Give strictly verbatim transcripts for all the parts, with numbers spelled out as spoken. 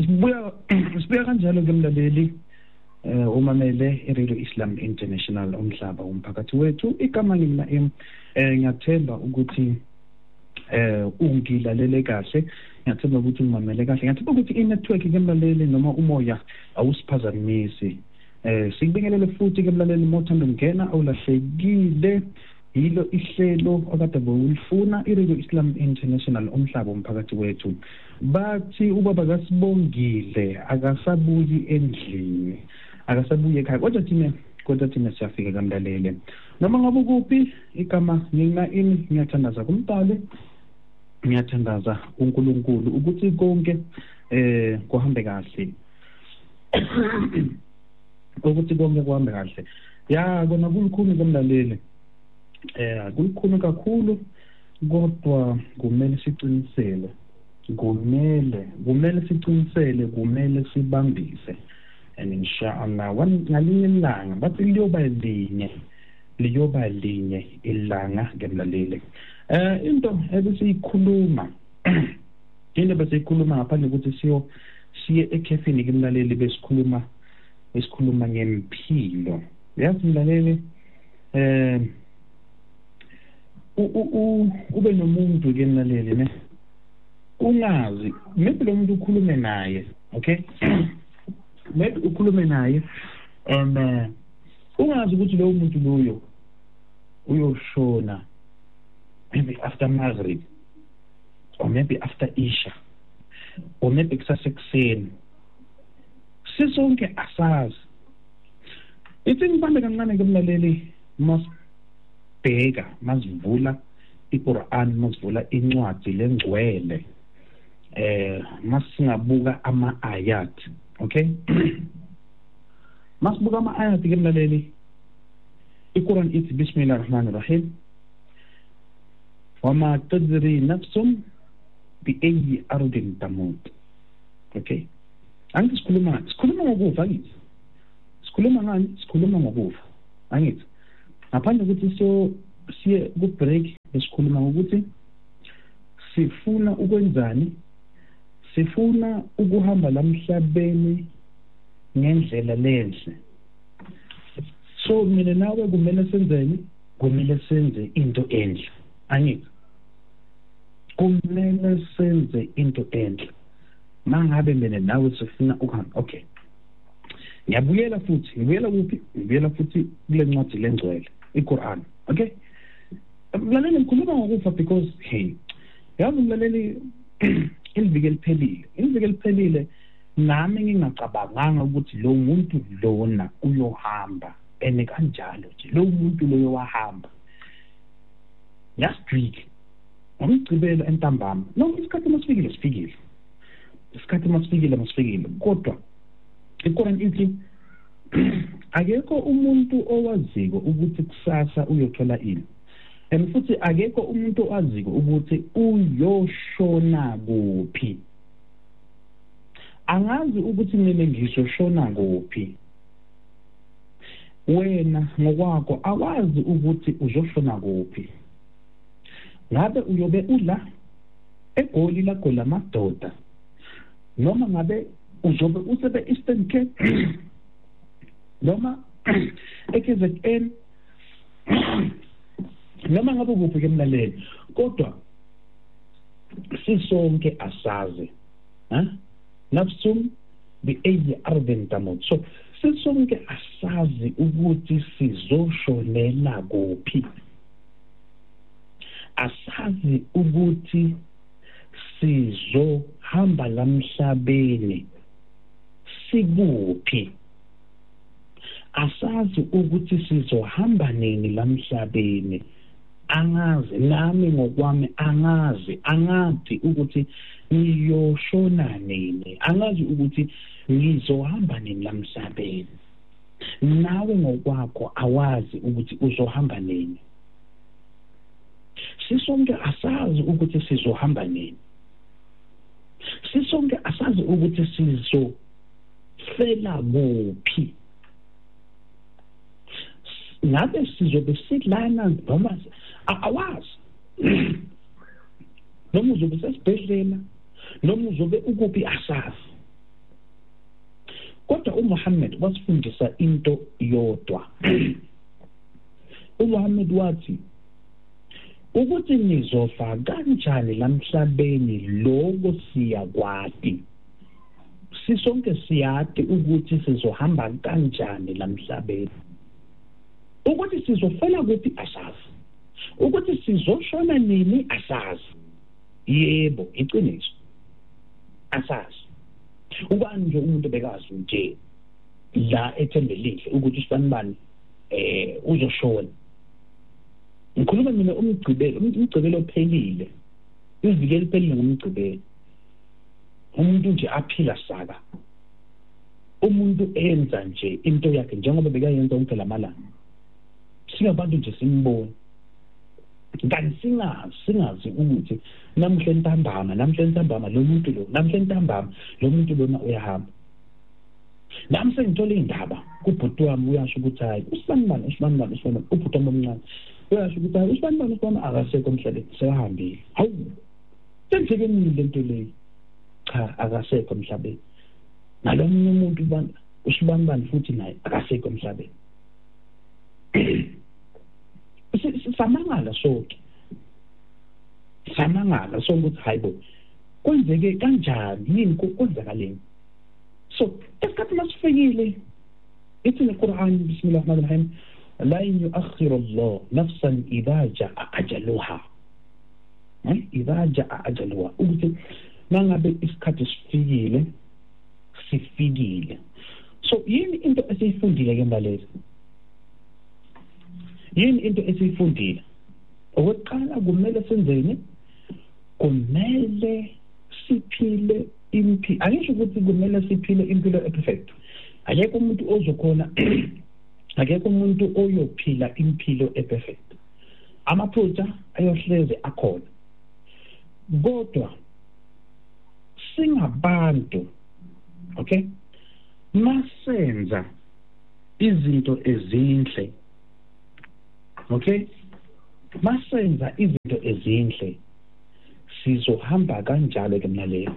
sibuya sibuya kanjalo ke mlaleli eh umamele iRadio Islam International umhlaba umphakathi wethu igama mina em ngiyathemba ukuthi eh ungilalele kahle ngiyathemba ukuthi umamele kahle ngiyathemba ukuthi inetwork ke mlaleli noma umoya awusiphazamisi eh sikubingelele futhi ke mlaleli mothando ngena awulahlekile yilo ihlelo akade bowulifuna iRadio Islam International umhlaba umphakathi wethu bathi ubaba kaSibongile akasabuyi endlini akasabuye ekhaya kodwa thina kodwa thina siyafika kamlalele noma ngabe kuphi igama ngina ini ngiyathandaza kumbhalo ngiyathandaza kuNkulunkulu ukuthi konke eh kuhambe kahle ukuthi konke kuhambe kahle ya kona kulukhulu kumlaleli eh kulukhulu kakhulu kodwa kumele siqinisele kumele kumele siqinisele kumele sibambise and inshallah ngalinye ilanga bathi liyoba linye liyoba linye ilanga ngemlaleli eh into ebesiyikhuluma into besiyikhuluma ngaphandle ukuthi siyo siye ekhefini kumlaleli besikhuluma besikhuluma ngempilo yazi mlaleli eh u ube nomuntu ke mlaleli ne ungazi maybe lo muntu ukhulume naye okay maybe ukhulume naye um ungazi ukuthi lo muntu loyo uyoshona maybe after Maghrib or maybe after Isha or maybe kusasekuseni sisonke asazi ithi ngibambe kancane kumlaleli mas bheka masivula iQuran masivula incwadi lengcwele eh masingabuka ama-ayat okay masibuka ama-ayat ke mlaleli iQuran ithi bismillahir rahmanir rahim wama tadri nafsun bi ayyi ardin tamut okay angithi sikhuluma sikhuluma ngokufa ngithi sikhuluma ngani sikhuluma ngokufa angithi ngaphandle ukuthi so siye ku break esikhuluma ukuthi sifuna ukwenzani sifuna ukuhamba lamhlabeni ngendlela lenhle so mina nawe kumele senzeni kumele senze into enhle angithi kumele senze into enhle mangabe mina nawe sifuna ukuhamba okay ngiyabuyela futhi ngibuyela kuphi ngibuyela futhi kule ncwadi lengcwele iQuran okay mlaleli ngikhuluma ngokufa because hey yazi mlaleli iliviki eliphelile iliviki eliphelile nami ngingacabanganga ukuthi lo muntu lona uyohamba ene kanjalo nje lo muntu loyo wahamba last week ngicibela entambama noma isikhathi masifikile sifikile isikhathi masifikile masifikile kodwa iQuran ithi akekho umuntu owaziko ukuthi kusasa uyothola ini and futhi akekho umuntu owaziko ukuthi uyoshona kuphi angazi ukuthi mina ngizoshona kuphi wena ngokwakho awazi ukuthi uzoshona kuphi ngabe uyobe ula eGoli lakho lamadoda noma ngabe uzobe usebe Eastern Cape noma eK Z N noma ngabe kuphi ke mlaleli kodwa sisonke asazi ha nafsum bi ayyi ardin tamut so sisonke asazi ukuthi sizoshonela kuphi asazi ukuthi sizohamba lamhlabeni sikuphi asazi ukuthi sizohamba nini lamhlabeni angazi nami ngokwami angazi angathi ukuthi ngiyoshona nini angazi ukuthi ngizohamba nini lamhlabeni nawe ngokwakho awazi ukuthi uzohamba nini sisonke asazi ukuthi sizohamba nini sisonke asazi ukuthi sizofela kuphi ngabe sizobe sihlala noma awazi noma uzobe sesibhedlela noma uzobe ukuphi asazi kodwa uMuhammad wasifundisa into yodwa. uMuhammad wathi ukuthi nizofa kanjani lamhlabeni lokho siyakwati. Sisonke siyathi ukuthi sizohamba kanjani lamhlabeni. Ukuthi sizofela ukuthi asazi. Ukuthi sizoshona nini asazi. Yebo, iqiniso. Asazi. Ubani nje umuntu bekazi nje la ethembelile ukuthi sifanibani eh uzoshona. Ngikhuluma mina umgcibelo, umgcibelo ophelile. Ivikele liphelile ngomgcibelo. Umuntu nje aphila saka. Umuntu enza nje into yakhe njengoba bekayenza onke lamalanga. Singabantu nje simbone. Kanti singazi singazi ukuthi namhla entambama namhla entambama lo muntu lo namhla entambama lo muntu lona uyahamba. Nami sengithola indaba kubhuti wami uyasho ukuthi hayi usibanibani usibanibani usibanibani ubhuti wami omncane uyasho ukuthi hayi usibanibani usibanibani akasekho emhlabeni seyahambile. Hawu sengijekeni lento leyo cha akasekho emhlabeni. Nalomunye umuntu ubani usibanibani futhi naye akasekho emhlabeni. Samangala sonke samangala sonke ukuthi hayibo kwenzeke kanjani yini kwenzakaleni. So esikhathi masifikile ithi neQuran bismillahirrahmanirrahim la yu'akhiru Allah nafsan idha jaa ajaluha. eh idha jaa ajaluha ukuthi mangabe isikhathi sifikile sifikile. So yini into esiyifundile ke mbalezi? Yini into esiyifundile? Okokuqala kumele senzeni? Kumele siphile impilo. Angisho ukuthi kumele siphile impilo eperfect. Akekho umuntu ozokhona akekho umuntu oyophila impilo eperfect. Amaphutha ayohleze akhona. Kodwa singabantu, okay? Masenza izinto ezinhle. Okay? Masenza izinto ezinhle sizohamba kanjalo ke mnaleyo.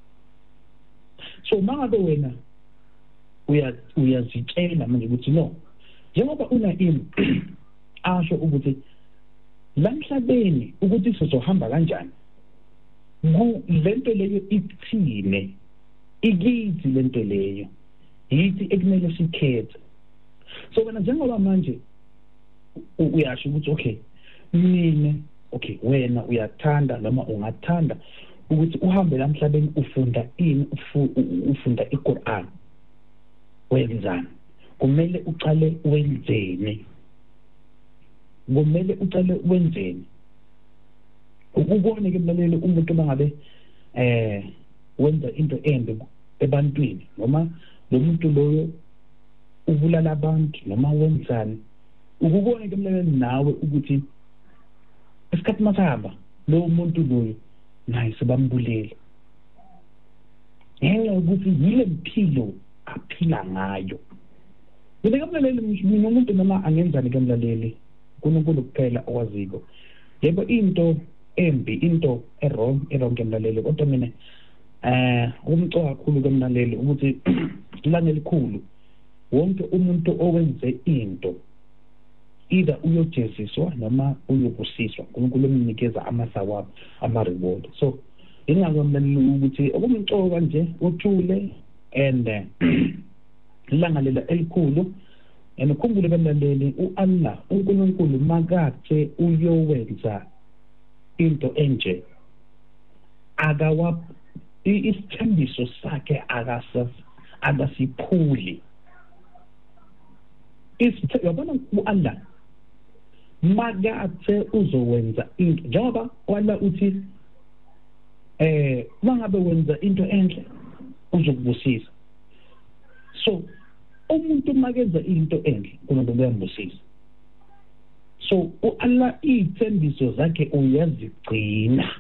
So mangabe wena uya uyazitshela manje ukuthi no njengoba una im asho ukuthi lamhlabeni ukuthi sizohamba kanjani. Ku lento leyo ithine ikithi lento leyo yithi ekumele sikhethe. So wena njengoba manje uyasho ukuthi okay mina okay wena uyathanda noma ungathanda ukuthi uhambe lamhlabeni ufunda ini ufunda iQuran wenzani kumele uqale wenzeni kumele uqale wenzeni ukubone ke mlaleli umuntu bangabe eh wenza into embi ebantwini noma lo muntu loyo ubulala abantu noma wenzani ukubone ke mlaleli nawe ukuthi esikhathi masihamba lo muntu loyo naye sebambulele ngenxa yokuthi yile mpilo aphila ngayo. Mina kamlaleli mina umuntu noma angenzani ke mlaleli kuNkulunkulu kuphela okwaziko. Yebo into embi into errong errong ke mlaleli kodwa mina eh umcoka kakhulu ke mlaleli ukuthi ilanga elikhulu wonke umuntu owenze into either uyojeziswa noma uyobusiswa uNkulunkulu umnikeza amathawabo ama-reward. So ingakho mlaleli ukuthi okumcoka nje uthule and ilanga lela elikhulu and ukhumbule bemlaleli uAllah uNkulunkulu makathe uyowenza into enje akawa isithembiso sakhe akasa akasiphuli. Isithembiso uAllah makathe uzowenza into njengoba wala uthi eh mangabe wenza into enhle uzokubusisa. So umuntu makenza into enhle kunoba uyambusisa. So uAllah ithembiso zakhe uyazigcina.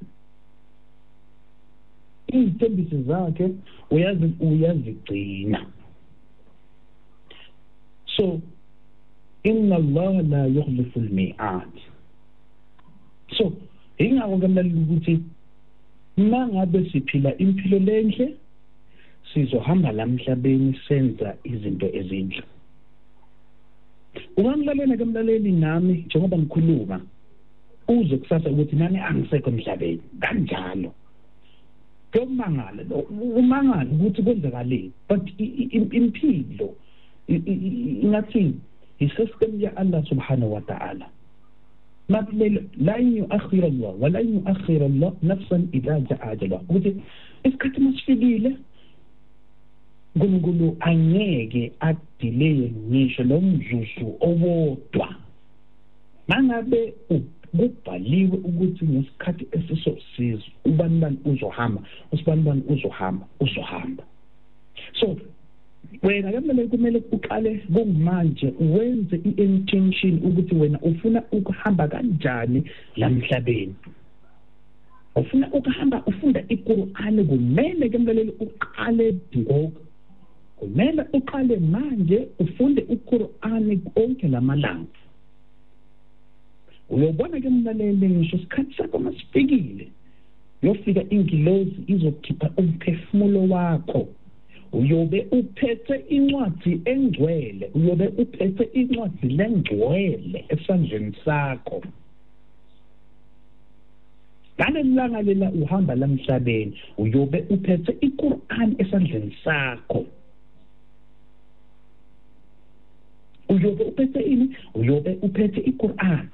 Ithembiso zakhe uyazi uyazigcina. So inna Allah la yukhlifu al-mi'ad. So ingakho ke mlaleli ukuthi mangabe siphila impilo lenhle sizohamba la emhlabeni senza izinto ezinhle. Ungangilalela ke mlaleli nami njengoba ngikhuluma uze kusasa ukuthi nani angisekho emhlabeni kanjalo. Kumangala umangala ukuthi kwenzakaleni but impilo ngathi isystem ya Allah subhanahu wa ta'ala mabile la yu'akhir Allah wa la yu'akhir Allah nafsan idha ja'a ajaluha ukuthi isikhathi masifikile uNkulunkulu angeke adelay ngisho lo mzuzu owodwa mangabe kubhaliwe ukuthi ngesikhathi esisosizo ubani bani uzohamba usibani bani uzohamba uzohamba. So wena kumele kumele uqale ngomanje uwenze i-intention ukuthi wena ufuna ukuhamba kanjani la emhlabeni. Ufuna ukuhamba ufunda iQur'an kumele kumele uqale ngoku. Kumele uqale manje ufunde iQur'an konke lamalanga. Uyobona ke mlaleli ngisho isikhathi sakho masifikile yofika ingilozi izokhipha umphefumulo wakho. Uyobe uphethe incwadi engcwele uyobe uphethe incwadi lengcwele esandleni sakho. Ngalelanga lela uhamba la emhlabeni uyobe uphethe iQur'an esandleni sakho. Uyobe uphethe ini? Uyobe uphethe iQur'an.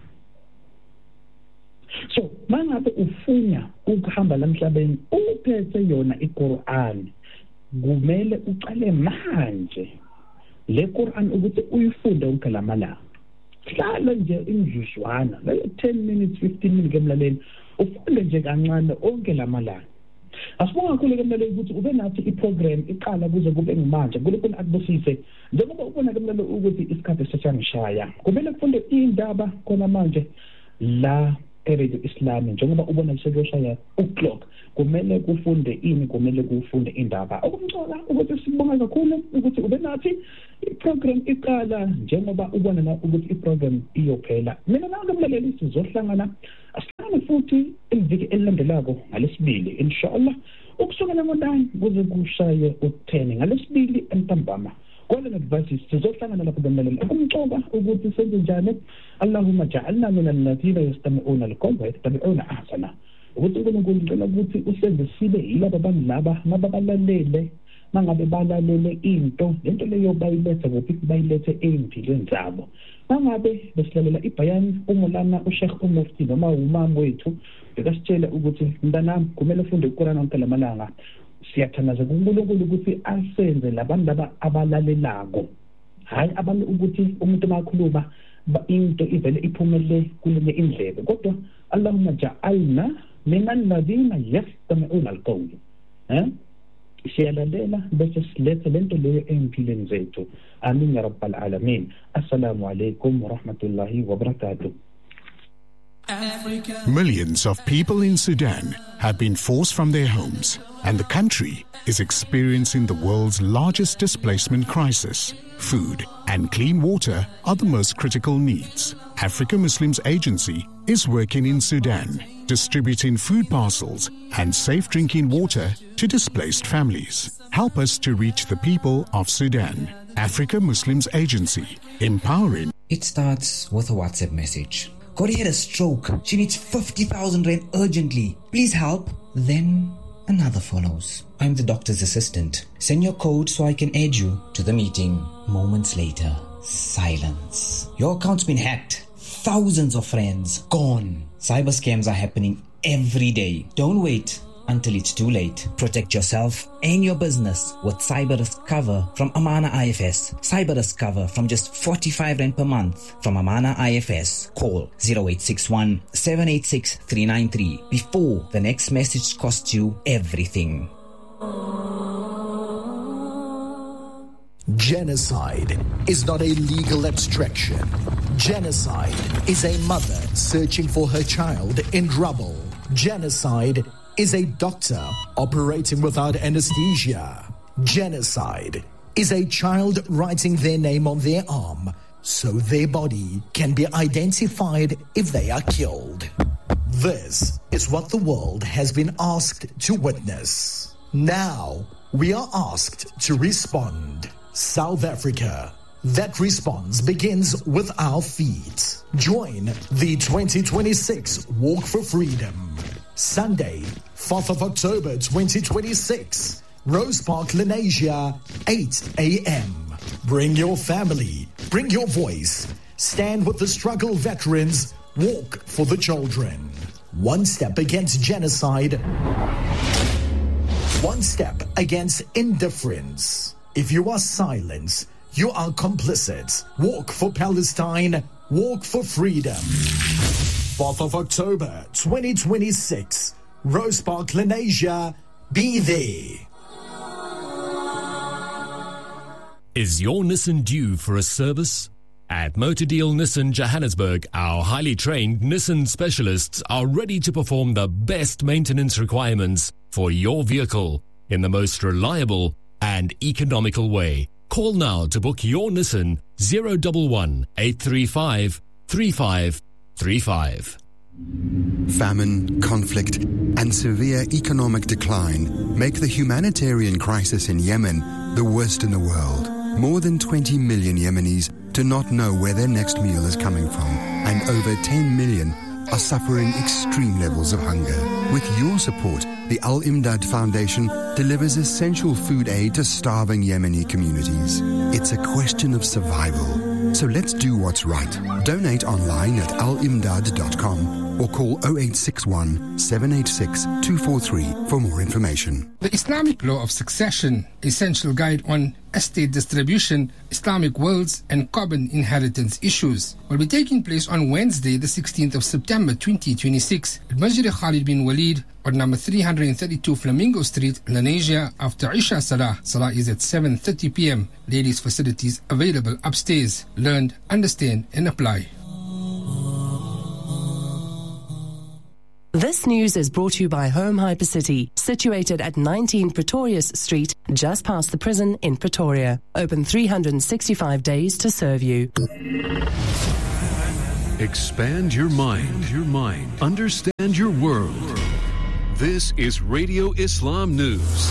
So mangabe ufuna ukuhamba la emhlabeni uphethe yona iQur'an kumele uqale manje le Qur'an ukuthi uyifunde onke lamalanga. Hlala nje imizuzwana ten minutes fifteen minutes emlaleni ufunde nje kancane onke lamalanga. Asibonga kakhulu ke mlaleli ukuthi ube nathi iprogram iqala kuze kube ngimanje kuLokhu akubusise njengoba ubona ke mlaleli ukuthi isikhathi sesiyangishaya kumele kufunde indaba khona manje la eRadio Islam njengoba ubona sekuyoshaya uclock kumele kufunde ini kumele kufunde indaba okumcola ukuthi sibonga kakhulu ukuthi ube nathi iprogram iqala njengoba ubona na ukuthi iprogram iyophela. Mina nami kumlaleli sizohlangana asihlangane futhi iviki elilandelayo ngalesibili inshallah ukusukela ngo-nine kuze kushaye u-ten ngalesibili entambama. Kwale advices sizohlangana lapho kumlaleli ukumcoka ukuthi senze njani. Allahumma ja'alna min alladhina yastami'una al-qawla wa yattabi'una ahsana. Ukuthi uNkulunkulu ngicela ukuthi usenze sibe yilabo abantu laba mababalalele mangabe balalele into lento leyo bayilethe kuphi bayilethe empilweni zabo. Mangabe besilalela iBayani umulana uSheikh uMufti noma umama wethu bekasitshela ukuthi mntanami kumele ufunde iQur'an onke lamalanga. Siyathanaza kuNkulunkulu ukuthi asenze labantu laba abalalelako hayi abantu ukuthi umuntu makhuluma into ivele iphumele kulenye indlebe kodwa Allahumma ja'alna min alladhina yastami'una al-qawla eh siyalalela bese silethe lento leyo empilweni zethu. Amin ya rabbal alamin. Assalamu alaykum wa rahmatullahi wa barakatuh. Millions of people in Sudan have been forced from their homes, and the country is experiencing the world's largest displacement crisis. Food and clean water are the most critical needs. Africa Muslims Agency is working in Sudan, distributing food parcels and safe drinking water to displaced families. Help us to reach the people of Sudan. Africa Muslims Agency, empowering. It starts with a WhatsApp message. Corey had a stroke. She needs fifty thousand rand urgently. Please help. Then another follows. I'm the doctor's assistant. Send your code so I can add you to the meeting. Moments later, silence. Your account's been hacked. Thousands of friends gone. Cyber scams are happening every day. Don't wait until it's too late. Protect yourself and your business with cyber risk cover from Amana I F S. Cyber risk cover from just forty-five rand per month from Amana I F S. Call zero eight six one, seven eight six, three nine three before the next message costs you everything. Genocide is not a legal abstraction. Genocide is a mother searching for her child in rubble. Genocide is a doctor operating without anesthesia. Genocide is a child writing their name on their arm so their body can be identified if they are killed. This is what the world has been asked to witness. Now, we are asked to respond. South Africa. That response begins with our feet. Join the twenty twenty-six Walk for Freedom. Sunday, fourth of October twenty twenty-six. Rose Park, Lenasia, eight a.m. Bring your family. Bring your voice. Stand with the struggle veterans. Walk for the children. One step against genocide. One step against indifference. If you are silent, you are complicit. Walk for Palestine. Walk for freedom. fourth of October twenty twenty-six. Rose Park, Lenasia. Be there. Is your Nissan due for a service? At Motor Deal Nissan Johannesburg, our highly trained Nissan specialists are ready to perform the best maintenance requirements for your vehicle in the most reliable and economical way. Call now to book your Nissan zero one one, eight three five, three five three five. Famine, conflict, and severe economic decline make the humanitarian crisis in Yemen the worst in the world. More than twenty million Yemenis do not know where their next meal is coming from, and over ten million are suffering extreme levels of hunger. With your support, the Al Imdad Foundation delivers essential food aid to starving Yemeni communities. It's a question of survival. So let's do what's right. Donate online at al imdad dot com or call oh eight six one, seven eight six, two four three for more information. The Islamic Law of Succession, Essential Guide on Estate Distribution, Islamic Wills and Carbon Inheritance Issues, will be taking place on Wednesday, the sixteenth of September twenty twenty-six at Masjid Khalid bin Walid on number three thirty-two Flamingo Street, Lenasia, after Isha Salah. Salah is at seven thirty p.m. Ladies' facilities available upstairs. Learn, understand and apply. This news is brought to you by Home Hypercity, situated at nineteen Pretorius Street, just past the prison in Pretoria. Open three hundred sixty-five days to serve you. Expand your mind, your mind. Understand your world. This is Radio Islam News.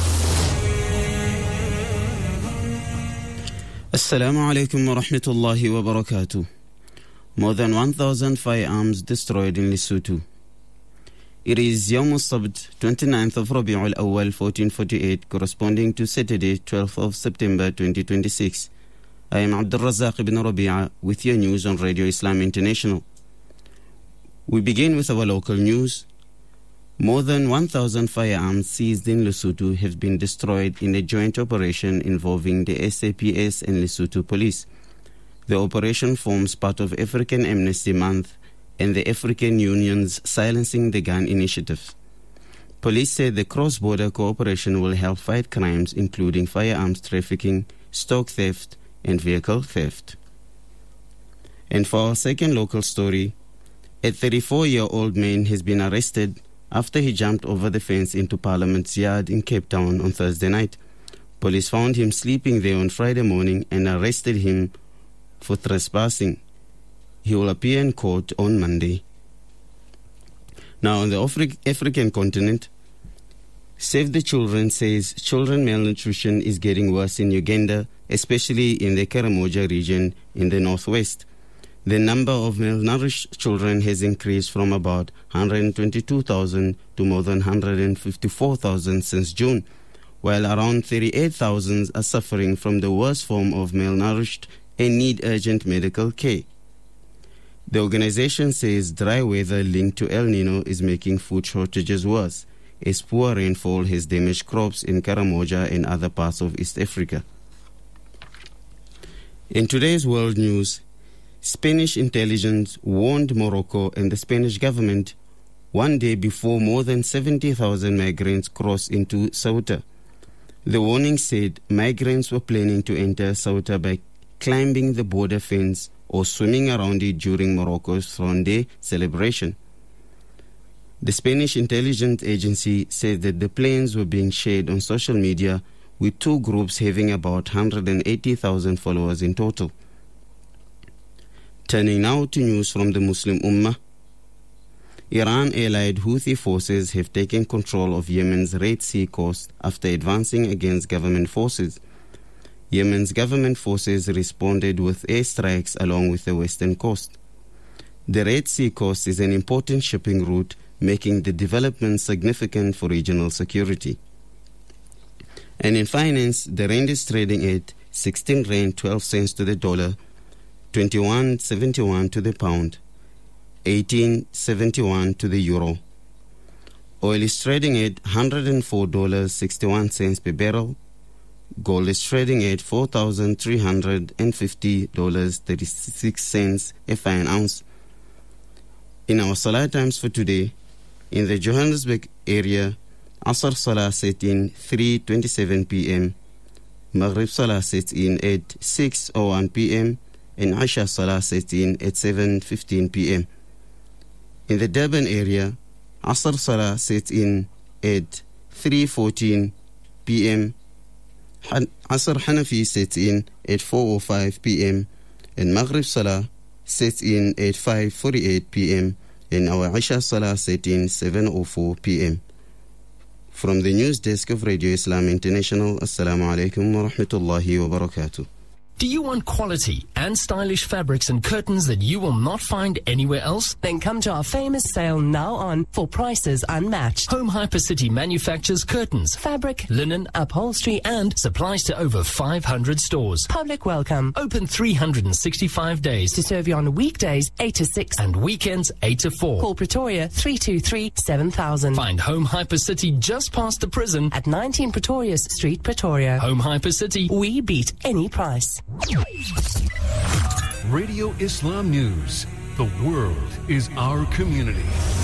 Assalamu alaikum wa rahmatullahi wa barakatuh. More than one thousand firearms destroyed in Lesotho. It is Yawm al-Sabt, twenty-ninth of Rabi'ul Awwal, fourteen forty-eight, corresponding to Saturday, twelfth of September, twenty twenty-six. I am Abdul Razak ibn Rabi'a with your news on Radio Islam International. We begin with our local news. More than one thousand firearms seized in Lesotho have been destroyed in a joint operation involving the S A P S and Lesotho Police. The operation forms part of African Amnesty Month and the African Union's Silencing the Gun initiative. Police said the cross-border cooperation will help fight crimes including firearms trafficking, stock theft, and vehicle theft. And for our second local story, a thirty-four-year-old man has been arrested after he jumped over the fence into Parliament's yard in Cape Town on Thursday night. Police found him sleeping there on Friday morning and arrested him for trespassing. He will appear in court on Monday. Now, on the Afri- African continent, Save the Children says children malnutrition is getting worse in Uganda, especially in the Karamoja region in the northwest. The number of malnourished children has increased from about one hundred twenty-two thousand to more than one hundred fifty-four thousand since June, while around thirty-eight thousand are suffering from the worst form of malnourished and need urgent medical care. The organization says dry weather linked to El Nino is making food shortages worse, as poor rainfall has damaged crops in Karamoja and other parts of East Africa. In today's world news, Spanish intelligence warned Morocco and the Spanish government one day before more than seventy thousand migrants crossed into Ceuta. The warning said migrants were planning to enter Ceuta by climbing the border fence or swimming around it during Morocco's Fronde celebration. The Spanish intelligence agency said that the planes were being shared on social media, with two groups having about one hundred eighty thousand followers in total. Turning now to news from the Muslim Ummah. Iran-allied Houthi forces have taken control of Yemen's Red Sea coast after advancing against government forces. Yemen's government forces responded with airstrikes along with the western coast. The Red Sea coast is an important shipping route, making the development significant for regional security. And in finance, the rand is trading at sixteen rand twelve cents to the dollar, twenty-one seventy-one to the pound, eighteen seventy-one to the euro. Oil is trading at one hundred four dollars and sixty-one cents per barrel. Gold is trading at four thousand three hundred fifty dollars and thirty-six cents a fine ounce. In our Salah times for today, in the Johannesburg area, Asr Salah set in three twenty-seven p m, Maghrib Salah sets in at six oh one p m, and Isha Salah sets in at seven fifteen p m. In the Durban area, Asr Salah sets in at three fourteen p m, Asr Hanafi sets in at four oh five p m, and Maghrib Salah sets in at five forty-eight p m, and our Isha Salah set in seven oh four p m. From the news desk of Radio Islam International, Assalamu alaikum wa rahmatullahi wa barakatuh. Do you want quality and stylish fabrics and curtains that you will not find anywhere else? Then come to our famous sale now on for prices unmatched. Home Hypercity manufactures curtains, Fabric, linen, upholstery, and supplies to over five hundred stores. Public welcome. Open three hundred sixty-five days To serve you on weekdays eight to six and weekends eight to four. Call Pretoria three two three, seven thousand. Find Home Hypercity just past the prison At nineteen Pretorius Street, Pretoria. Home Hypercity. We beat any price. Radio Islam News. The world is our community.